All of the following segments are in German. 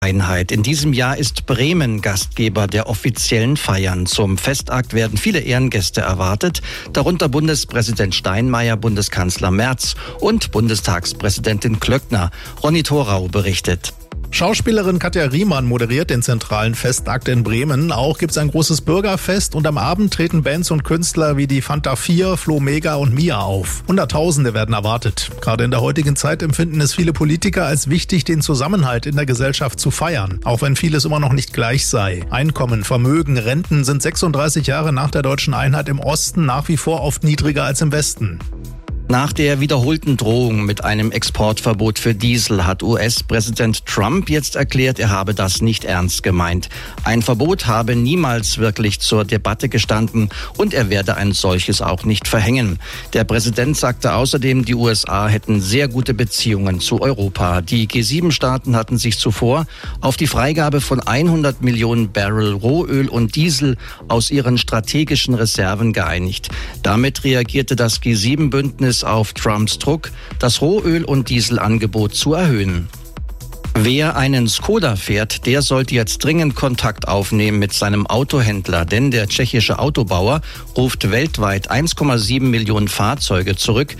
Einheit. In diesem Jahr ist Bremen Gastgeber der offiziellen Feiern. Zum Festakt werden viele Ehrengäste erwartet, darunter Bundespräsident Steinmeier, Bundeskanzler Merz und Bundestagspräsidentin Klöckner. Ronny Thorau berichtet. Schauspielerin Katja Riemann moderiert den zentralen Festakt in Bremen. Auch gibt es ein großes Bürgerfest und am Abend treten Bands und Künstler wie die Fanta 4, Flo Mega und Mia auf. Hunderttausende werden erwartet. Gerade in der heutigen Zeit empfinden es viele Politiker als wichtig, den Zusammenhalt in der Gesellschaft zu feiern, auch wenn vieles immer noch nicht gleich sei. Einkommen, Vermögen, Renten sind 36 Jahre nach der deutschen Einheit im Osten nach wie vor oft niedriger als im Westen. Nach der wiederholten Drohung mit einem Exportverbot für Diesel hat US-Präsident Trump jetzt erklärt, er habe das nicht ernst gemeint. Ein Verbot habe niemals wirklich zur Debatte gestanden und er werde ein solches auch nicht verhängen. Der Präsident sagte außerdem, die USA hätten sehr gute Beziehungen zu Europa. Die G7-Staaten hatten sich zuvor auf die Freigabe von 100 Millionen Barrel Rohöl und Diesel aus ihren strategischen Reserven geeinigt. Damit reagierte das G7-Bündnis auf Trumps Druck, das Rohöl- und Dieselangebot zu erhöhen. Wer einen Skoda fährt, der sollte jetzt dringend Kontakt aufnehmen mit seinem Autohändler, denn der tschechische Autobauer ruft weltweit 1,7 Millionen Fahrzeuge zurück,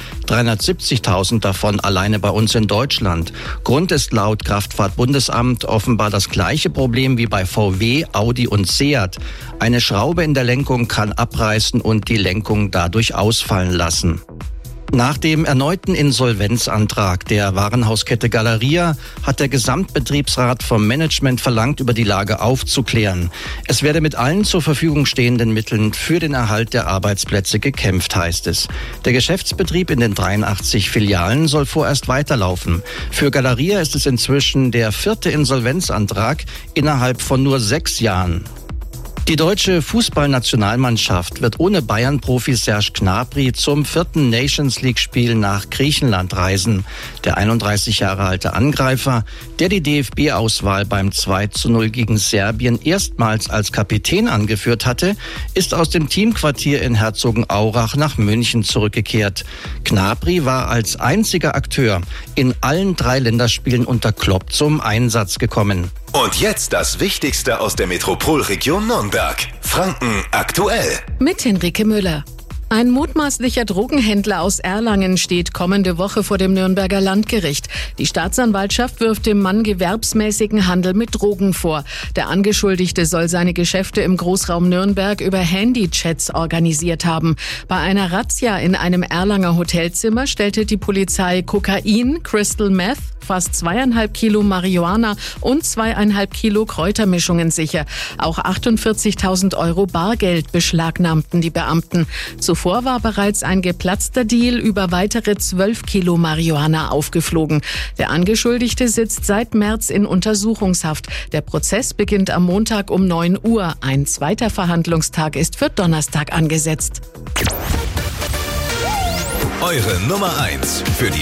370.000 davon alleine bei uns in Deutschland. Grund ist laut Kraftfahrtbundesamt offenbar das gleiche Problem wie bei VW, Audi und Seat. Eine Schraube in der Lenkung kann abreißen und die Lenkung dadurch ausfallen lassen. Nach dem erneuten Insolvenzantrag der Warenhauskette Galeria hat der Gesamtbetriebsrat vom Management verlangt, über die Lage aufzuklären. Es werde mit allen zur Verfügung stehenden Mitteln für den Erhalt der Arbeitsplätze gekämpft, heißt es. Der Geschäftsbetrieb in den 83 Filialen soll vorerst weiterlaufen. Für Galeria ist es inzwischen der 4. Insolvenzantrag innerhalb von nur 6 Jahren. Die deutsche Fußballnationalmannschaft wird ohne Bayern-Profi Serge Gnabry zum 4. Nations-League-Spiel nach Griechenland reisen. Der 31 Jahre alte Angreifer, der die DFB-Auswahl beim 2:0 gegen Serbien erstmals als Kapitän angeführt hatte, ist aus dem Teamquartier in Herzogenaurach nach München zurückgekehrt. Gnabry war als einziger Akteur in allen 3 Länderspielen unter Klopp zum Einsatz gekommen. Und jetzt das Wichtigste aus der Metropolregion Nürnberg. Franken aktuell. Mit Henrike Müller. Ein mutmaßlicher Drogenhändler aus Erlangen steht kommende Woche vor dem Nürnberger Landgericht. Die Staatsanwaltschaft wirft dem Mann gewerbsmäßigen Handel mit Drogen vor. Der Angeschuldigte soll seine Geschäfte im Großraum Nürnberg über Handychats organisiert haben. Bei einer Razzia in einem Erlanger Hotelzimmer stellte die Polizei Kokain, Crystal Meth, fast 2,5 Kilo Marihuana und 2,5 Kilo Kräutermischungen sicher. Auch 48.000 € Bargeld beschlagnahmten die Beamten. Zuvor war bereits ein geplatzter Deal über weitere 12 Kilo Marihuana aufgeflogen. Der Angeschuldigte sitzt seit März in Untersuchungshaft. Der Prozess beginnt am Montag um 9 Uhr. Ein zweiter Verhandlungstag ist für Donnerstag angesetzt. Eure Nummer 1 für die